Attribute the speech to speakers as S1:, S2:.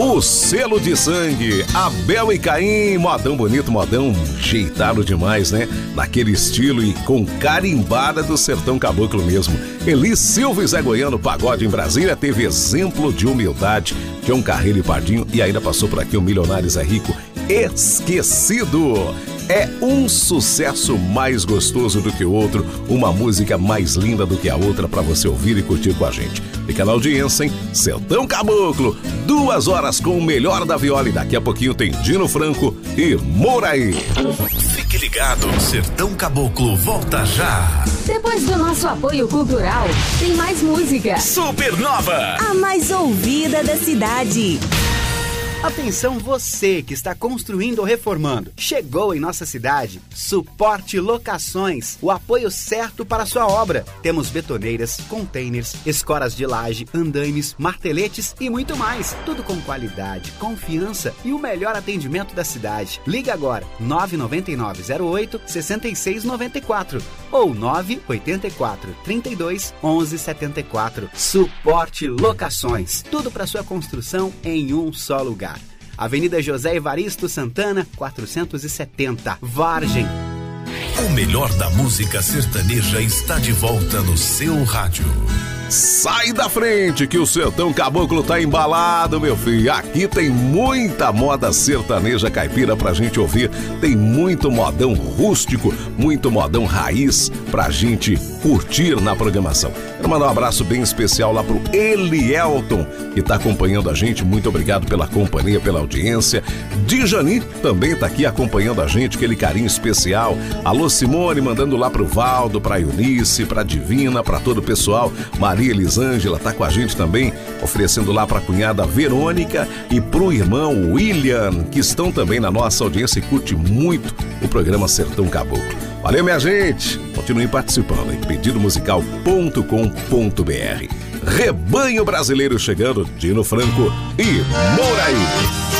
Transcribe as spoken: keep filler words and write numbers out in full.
S1: O selo de sangue, Abel e Caim, modão bonito, modão jeitado demais, né? Naquele estilo e com carimbada do sertão caboclo mesmo. Eli Silva e Zé Goiano, pagode em Brasília, teve exemplo de humildade, John Carreiro e Pardinho, e ainda passou por aqui o Milionário Zé Rico, Esquecido. É um sucesso mais gostoso do que o outro, uma música mais linda do que a outra para você ouvir e curtir com a gente. Fica na audiência, hein? Sertão Caboclo, duas horas com o melhor da viola e daqui a pouquinho tem Dino Franco e Moraí.
S2: Fique ligado, Sertão Caboclo volta já.
S3: Depois do nosso apoio cultural, tem mais música.
S2: Supernova,
S4: a mais ouvida da cidade.
S5: Atenção você que está construindo ou reformando. Chegou em nossa cidade Suporte Locações, o apoio certo para a sua obra. Temos betoneiras, containers, escoras de laje, andaimes, marteletes e muito mais. Tudo com qualidade, confiança e o melhor atendimento da cidade. Liga agora nove nove nove zero oito seis seis nove quatro ou nove oito quatro, trinta e dois, onze setenta e quatro. Suporte Locações. Tudo para sua construção em um só lugar. Avenida José Evaristo Santana, quatrocentos e setenta, Vargem.
S2: O melhor da música sertaneja está de volta no seu rádio.
S1: Sai da frente que o Sertão Caboclo tá embalado, meu filho. Aqui tem muita moda sertaneja caipira pra gente ouvir. Tem muito modão rústico, muito modão raiz pra gente curtir na programação. Quero mandar um abraço bem especial lá pro Elielton, que tá acompanhando a gente. Muito obrigado pela companhia, pela audiência. Djani também tá aqui acompanhando a gente, aquele carinho especial. Alô, Simone, mandando lá pro Valdo, pra Eunice, pra Divina, pra todo o pessoal. Maria Elisângela tá com a gente também, oferecendo lá pra cunhada Verônica e pro irmão William, que estão também na nossa audiência e curte muito o programa Sertão Caboclo. Valeu, minha gente! Continuem participando em pedido musical ponto com ponto b r. Rebanho Brasileiro chegando, Dino Franco e Moraí.